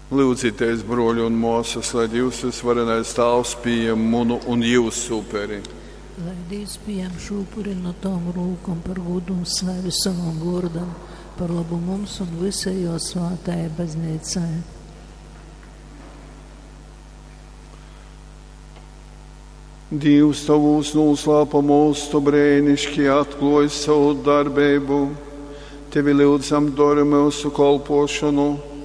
Lūdzīties, broļi un mūsas, lai Dievs visvarenais Tēvs pieņem munu un jūsu upuri. Lai Dievs pieņem šo upuri no tām rūkam par godu un slavu savam vārdam, par labu mums un visai jo svētajai baznīcai. Dievs tavūs noslēpumos, tu brēnišķi atklāji savu darbību. Tevi lūdzam, dori mūsu kalpošanu.